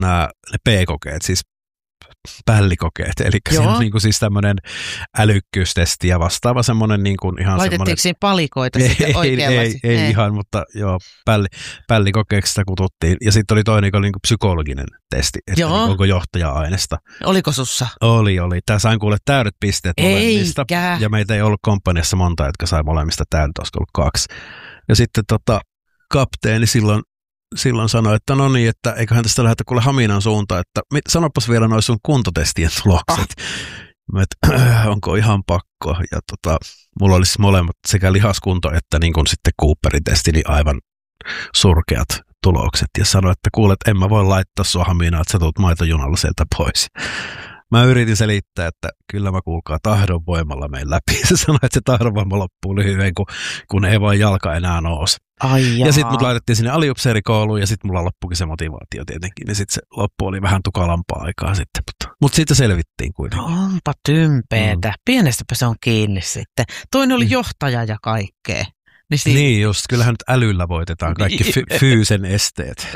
ne P-kokeet, siis pällikokeet, eli siinä on niin kuin siis tämmöinen älykkyystesti ja vastaava semmoinen niin kuin ihan laitettiinko semmoinen... siinä palikoita sitten oikeanlaisia? Ei ihan, mutta joo, pällikokeeksi sitä kututtiin. Ja sitten oli toinen niin kuin psykologinen testi, että niin onko johtaja-aineesta. Oliko sussa? Oli. Tää sain kuule täydet pisteet molemmista. Ja meitä ei ollut komppaniassa monta, jotka sai molemmista täydet, olisiko ollut 2. Ja sitten kapteeni silloin sanoi, että no niin, että eiköhän tästä lähdetä kuule Haminan suuntaan, että sanopas vielä noin sun kuntotestien tulokset. Onko ihan pakko? Ja mulla olisi molemmat sekä lihaskunto että niin kuin sitten Cooperin testi, niin aivan surkeat tulokset. Ja sanoi, että kuulet, en mä voi laittaa sua Haminaan, että sä tulet maitojunalla sieltä pois. Mä yritin selittää, että kyllä mä kuulkaa tahdonvoimalla menen läpi. Se sanoi, että se tahdonvoima loppuu lyhyen, kun ei vaan jalka enää nouse. Ja sitten mut laitettiin sinne aliupseerikouluun ja sitten mulla loppukin se motivaatio tietenkin. Ja sitten se loppu oli vähän tukalampaa aikaa sitten. Mutta sitten selvittiin kuitenkin. Onpa tympeetä. Pienestäpä se on kiinni sitten. Toinen oli johtaja ja kaikkea. Niin just, kyllähän nyt älyllä voitetaan kaikki fyysen esteet.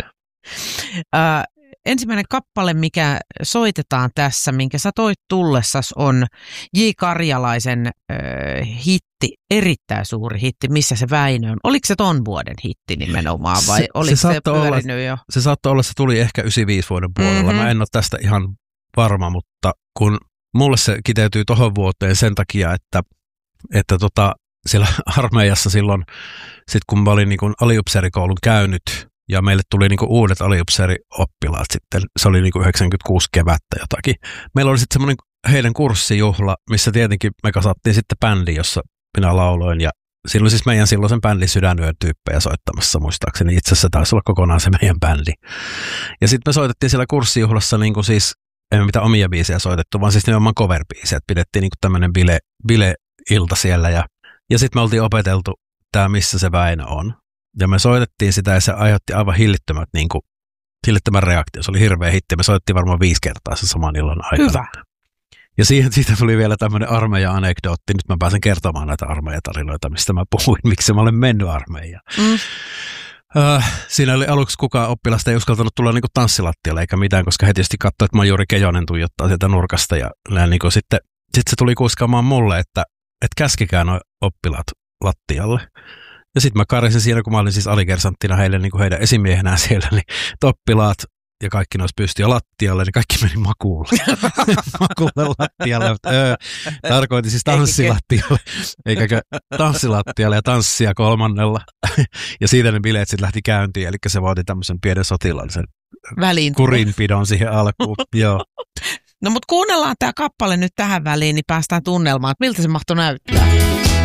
Ensimmäinen kappale, mikä soitetaan tässä, minkä sä toit tullessas, on J. Karjalaisen hitti, erittäin suuri hitti, Missä se Väinö on. Oliko se ton vuoden hitti nimenomaan vai oliko se pyörinyt jo? Se saattoi olla, se tuli ehkä 95 vuoden puolella. Mä en ole tästä ihan varma, mutta kun mulle se kiteytyy tohon vuoteen sen takia, että siellä armeijassa silloin, kun mä olin niin kuin aliupseerikoulun käynyt, ja meille tuli niinku uudet aliupseerioppilaat sitten, se oli niinku 96 kevättä jotakin. Meillä oli sitten semmoinen heidän kurssijuhla, missä tietenkin me kasattiin sitten bändi, jossa minä lauloin. Ja silloin siis meidän silloisen bändin Sydänyö-tyyppejä soittamassa muistaakseni. Itse asiassa taisi olla kokonaan se meidän bändi. Ja sitten me soitettiin siellä kurssijuhlassa niinku siis, emme mitään omia biisejä soitettu, vaan siis nimenomaan cover-biisejä. Pidettiin niinku tämmöinen bile-ilta siellä ja sitten me oltiin opeteltu tämä Missä se Väinö on. Ja me soitettiin sitä ja se aiheutti aivan hillittömän reaktio. Se oli hirveä hitti. Me soitettiin varmaan 5 kertaa sen saman illan aikana. Hyvä. Ja siitä tuli vielä tämmöinen armeija-anekdootti. Nyt mä pääsen kertomaan näitä armeijatarinoita, mistä mä puhuin, miksi mä olen mennyt armeijaan. Siinä oli aluksi kukaan oppilasta ei uskaltanut tulla niinku tanssilattialle eikä mitään, koska he tietysti katsoi, että Majuri Kejonen tuijottaa sieltä nurkasta. Ja niinku sitten se tuli kuiskaamaan mulle, että käskikää nuo oppilaat lattialle. Ja sitten mä karisin siinä, kun mä olin siis alikersanttina heidän esimiehenään siellä, niin oppilaat ja kaikki nousi pystyä lattialle, niin kaikki meni makuulle. Makuulle lattialle. Tarkoitin siis tanssilattialle, eikä tanssilattialle ja tanssia 3. Ja siitä ne bileet sitten lähti käyntiin, eli se vaati tämmöisen pienen sotilaallisen kurinpidon siihen alkuun. Joo. No mutta kuunnellaan tämä kappale nyt tähän väliin, niin päästään tunnelmaan, että miltä se mahtoi näyttää.